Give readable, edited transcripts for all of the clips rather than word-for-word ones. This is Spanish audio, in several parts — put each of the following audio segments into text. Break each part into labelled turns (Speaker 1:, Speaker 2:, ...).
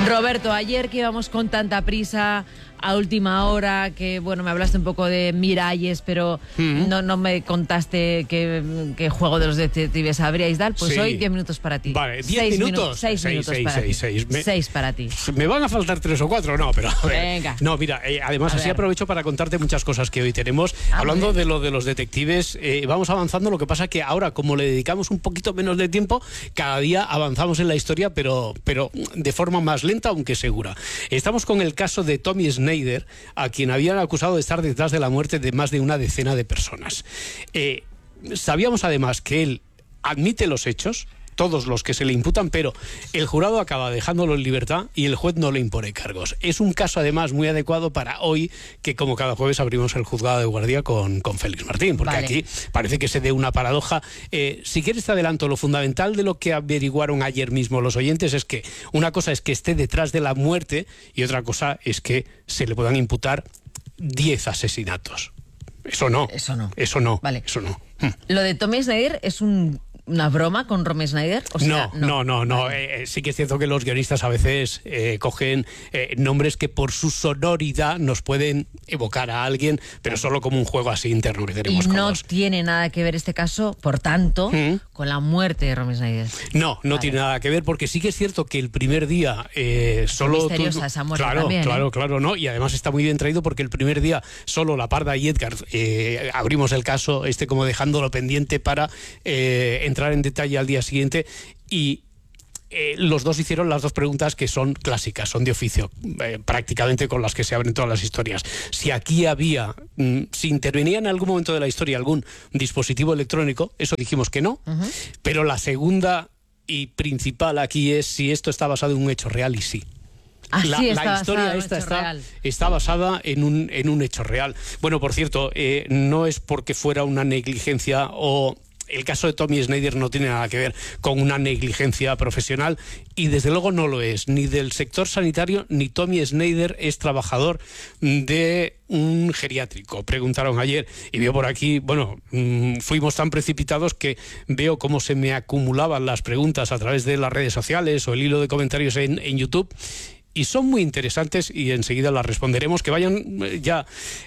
Speaker 1: Roberto, ayer que íbamos con tanta prisa a última hora, que bueno, me hablaste un poco de Miralles, pero no me contaste qué juego de los detectives habríais dar. Pues hoy 10 minutos para ti.
Speaker 2: Vale, 10 minutos.
Speaker 1: 6 minutos para ti. 6 para ti.
Speaker 2: Me van a faltar 3 o 4, no, pero a ver.
Speaker 1: Venga.
Speaker 2: No, mira, además así aprovecho para contarte muchas cosas que hoy tenemos. Hablando de lo de los detectives, vamos avanzando. Lo que pasa que ahora, como le dedicamos un poquito menos de tiempo, cada día avanzamos en la historia, pero de forma más lenta, aunque segura. Estamos con el caso de Tommy Snyder, a quien habían acusado de estar detrás de la muerte de más de una decena de personas. Sabíamos además que él admite los hechos, todos los que se le imputan, pero el jurado acaba dejándolo en libertad y el juez no le impone cargos. Es un caso además muy adecuado para hoy, que como cada jueves abrimos el juzgado de guardia con Félix Martín, porque aquí parece que se dé una paradoja. Si quieres te adelanto, lo fundamental de lo que averiguaron ayer mismo los oyentes es que una cosa es que esté detrás de la muerte y otra cosa es que se le puedan imputar 10 asesinatos. Eso no.
Speaker 1: Vale.
Speaker 2: Eso no.
Speaker 1: Lo de Tommy Snyder es una broma con Romy Snyder. O sea,
Speaker 2: no. Sí que es cierto que los guionistas a veces cogen nombres que por su sonoridad nos pueden evocar a alguien, pero solo como un juego así interno que tenemos.
Speaker 1: Y no tiene nada que ver este caso, por tanto, con la muerte de Romy Snyder.
Speaker 2: No tiene nada que ver, porque sí que es cierto que el primer día solo...
Speaker 1: misteriosa esa muerte también.
Speaker 2: Claro, ¿no? Y además está muy bien traído porque el primer día solo La Parda y Edgar abrimos el caso como dejándolo pendiente para entrar en detalle al día siguiente, y los dos hicieron las dos preguntas que son clásicas, son de oficio, prácticamente con las que se abren todas las historias. Si aquí si intervenía en algún momento de la historia algún dispositivo electrónico, eso dijimos que no, pero la segunda y principal aquí es si esto está basado en un hecho real, y sí. La historia está basada en un hecho real. Bueno, por cierto, no es porque fuera una negligencia, o el caso de Tommy Snyder no tiene nada que ver con una negligencia profesional, y desde luego no lo es, ni del sector sanitario, ni Tommy Snyder es trabajador de un geriátrico. Preguntaron ayer, y veo por aquí, fuimos tan precipitados que veo cómo se me acumulaban las preguntas a través de las redes sociales o el hilo de comentarios en YouTube. Y son muy interesantes y enseguida las responderemos. Que vayan ya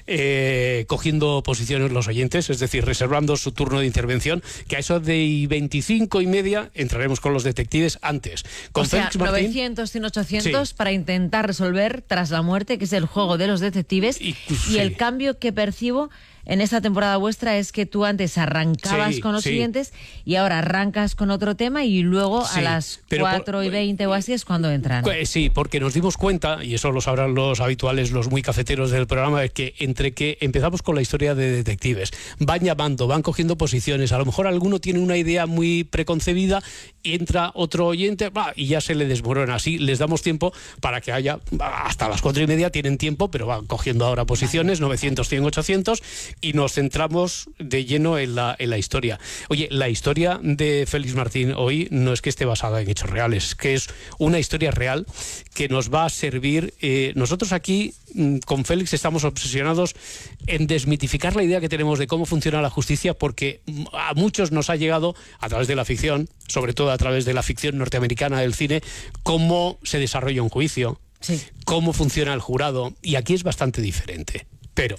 Speaker 2: cogiendo posiciones los oyentes, es decir, reservando su turno de intervención, que a eso de 25:30 entraremos con los detectives antes. Con Félix Martín,
Speaker 1: 900, 100, 800 para intentar resolver Tras la muerte, que es el juego de los detectives. Y el cambio que percibo en esta temporada vuestra es que tú antes arrancabas con los siguientes y ahora arrancas con otro tema, y luego a las 4:20 o así es cuando entran.
Speaker 2: Sí, porque nos dimos cuenta, y eso lo sabrán los habituales, los muy cafeteros del programa, es que entre que empezamos con la historia de detectives, van llamando, van cogiendo posiciones, a lo mejor alguno tiene una idea muy preconcebida, y entra otro oyente y ya se le desmorona. Así les damos tiempo para que haya, hasta las 4:30 tienen tiempo, pero van cogiendo ahora posiciones, 900, 100, 800, y nos centramos de lleno en la historia. Oye, la historia de Félix Martín hoy no es que esté basada en hechos reales, es que es una historia real que nos va a servir. Nosotros aquí con Félix estamos obsesionados en desmitificar la idea que tenemos de cómo funciona la justicia, porque a muchos nos ha llegado a través de la ficción, sobre todo a través de la ficción norteamericana del cine, cómo se desarrolla un juicio, cómo funciona el jurado, y aquí es bastante diferente. Pero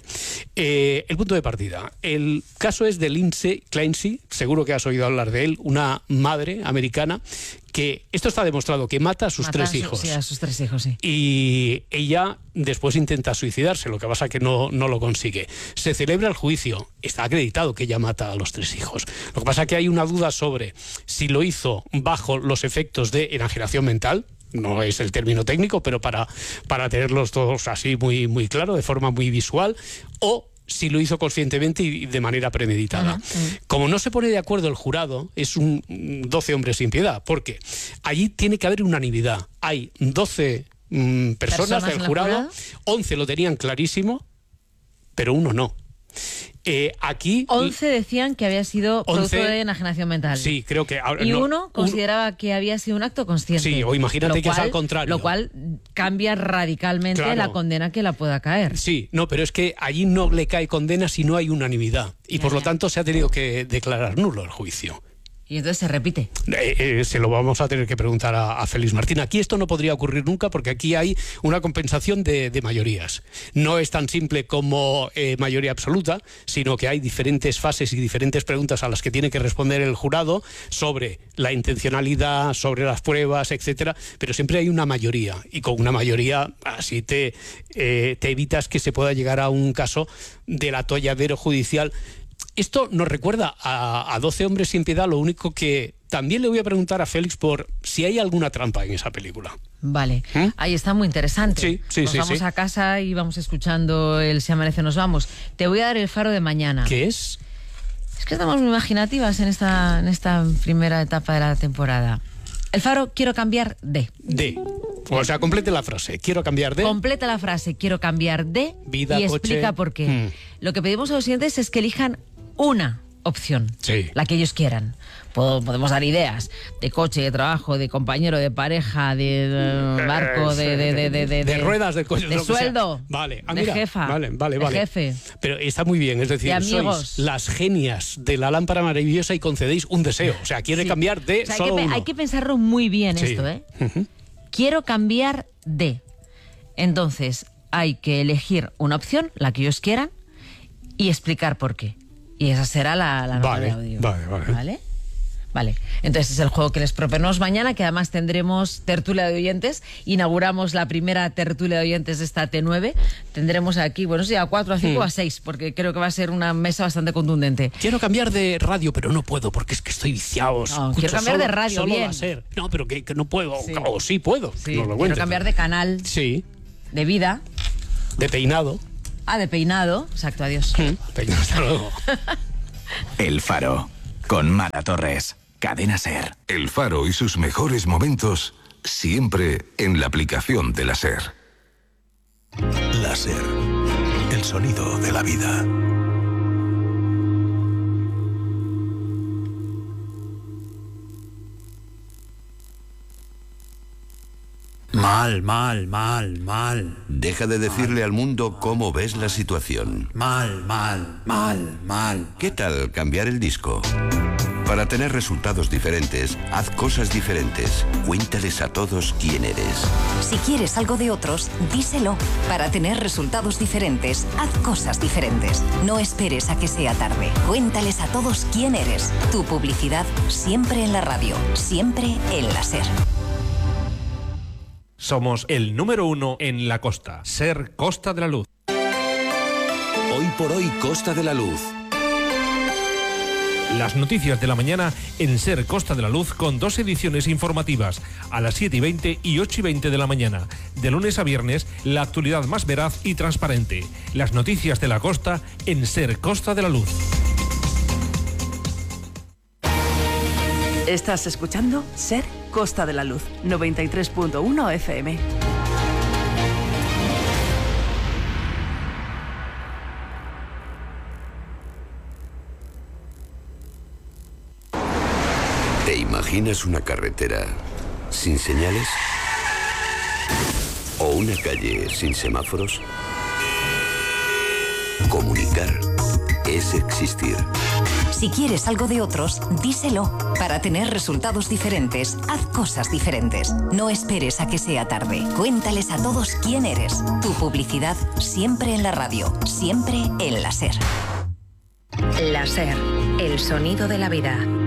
Speaker 2: el punto de partida, el caso es de Lindsay Clancy, seguro que has oído hablar de él, una madre americana que, esto está demostrado, que mata a sus 3 hijos.
Speaker 1: Sí, a sus 3 hijos, sí.
Speaker 2: Y ella después intenta suicidarse, lo que pasa que no lo consigue. Se celebra el juicio, está acreditado que ella mata a los 3 hijos. Lo que pasa es que hay una duda sobre si lo hizo bajo los efectos de enajenación mental. No es el término técnico, pero para tenerlos todos así muy, muy claro, de forma muy visual, o si lo hizo conscientemente y de manera premeditada. Como no se pone de acuerdo el jurado, es un 12 hombres sin piedad, porque allí tiene que haber unanimidad. Hay 12 personas del jurado, 11 lo tenían clarísimo, pero uno no. Aquí
Speaker 1: 11 decían que había sido producto de enajenación mental.
Speaker 2: Sí, creo que ahora,
Speaker 1: y uno consideraba que había sido un acto consciente.
Speaker 2: Sí, o imagínate que es al contrario.
Speaker 1: Lo cual cambia radicalmente la condena que la pueda caer.
Speaker 2: Sí, no, pero es que allí no le cae condena si no hay unanimidad. Y por lo tanto se ha tenido que declarar nulo el juicio.
Speaker 1: Y entonces se repite.
Speaker 2: Se lo vamos a tener que preguntar a Félix Martín. Aquí esto no podría ocurrir nunca porque aquí hay una compensación de mayorías. No es tan simple como mayoría absoluta, sino que hay diferentes fases y diferentes preguntas a las que tiene que responder el jurado sobre la intencionalidad, sobre las pruebas, etcétera. Pero siempre hay una mayoría y con una mayoría así te evitas que se pueda llegar a un caso del atolladero judicial. Esto nos recuerda a 12 hombres sin piedad, lo único que también le voy a preguntar a Félix por si hay alguna trampa en esa película.
Speaker 1: Vale, ahí está muy interesante.
Speaker 2: Sí,
Speaker 1: nos vamos a casa y vamos escuchando el Si amanece nos vamos. Te voy a dar el faro de mañana.
Speaker 2: ¿Qué es?
Speaker 1: Es que estamos muy imaginativas en esta primera etapa de la temporada. El faro, quiero cambiar de.
Speaker 2: O sea, complete la frase. Quiero cambiar de.
Speaker 1: Completa la frase, quiero cambiar de.
Speaker 2: Vida,
Speaker 1: y
Speaker 2: coche.
Speaker 1: Explica por qué. Lo que pedimos a los oyentes es que elijan una opción, la que ellos quieran. Podemos dar ideas de coche, de trabajo, de compañero, de pareja, de barco, de
Speaker 2: ruedas, de coche,
Speaker 1: de sueldo,
Speaker 2: vale,
Speaker 1: de jefa,
Speaker 2: vale.
Speaker 1: de jefe.
Speaker 2: Pero está muy bien, es decir, sois las genias de la lámpara maravillosa y concedéis un deseo. O sea, quiere cambiar de, o sea, solo uno.
Speaker 1: Hay que pensarlo muy bien esto, ¿eh? Quiero cambiar de. Entonces, hay que elegir una opción, la que ellos quieran, y explicar por qué. Y esa será la nota de audio. Vale. Entonces es el juego que les proponemos mañana, que además tendremos tertulia de oyentes. Inauguramos la primera tertulia de oyentes de esta T9. Tendremos aquí, bueno, sí, a 4, a 5, a 6, porque creo que va a ser una mesa bastante contundente.
Speaker 2: Quiero cambiar de radio, pero no puedo, porque es que estoy viciado.
Speaker 1: No, quiero cambiar de radio,
Speaker 2: solo
Speaker 1: bien.
Speaker 2: Va a ser. No, pero que no puedo. Sí. O sí puedo.
Speaker 1: Sí. No quiero cambiar de canal.
Speaker 2: Sí.
Speaker 1: De vida.
Speaker 2: De peinado.
Speaker 1: De peinado. Exacto, adiós.
Speaker 2: Peinado, hasta luego.
Speaker 3: El Faro, con Mara Torres. Cadena SER.
Speaker 4: El Faro y sus mejores momentos siempre en la aplicación de la SER.
Speaker 5: La SER, el sonido de la vida.
Speaker 6: Mal.
Speaker 4: Deja de decirle al mundo cómo ves la situación.
Speaker 6: Mal.
Speaker 4: ¿Qué tal cambiar el disco? Para tener resultados diferentes, haz cosas diferentes. Cuéntales a todos quién eres.
Speaker 7: Si quieres algo de otros, díselo. Para tener resultados diferentes, haz cosas diferentes. No esperes a que sea tarde. Cuéntales a todos quién eres. Tu publicidad siempre en la radio, siempre en la SER.
Speaker 8: Somos el número 1 en la costa. SER Costa de la Luz.
Speaker 5: Hoy por hoy, Costa de la Luz.
Speaker 8: Las noticias de la mañana en SER Costa de la Luz con 2 ediciones informativas, a las 7:20 y 8:20 de la mañana. De lunes a viernes, la actualidad más veraz y transparente. Las noticias de la costa en SER Costa de la Luz.
Speaker 9: Estás escuchando SER Costa de la Luz, 93.1 FM.
Speaker 4: ¿Te imaginas una carretera sin señales? ¿O una calle sin semáforos? Comunicar es existir.
Speaker 7: Si quieres algo de otros, díselo. Para tener resultados diferentes, haz cosas diferentes. No esperes a que sea tarde. Cuéntales a todos quién eres. Tu publicidad siempre en la radio, siempre en la SER.
Speaker 10: La SER, el sonido de la vida.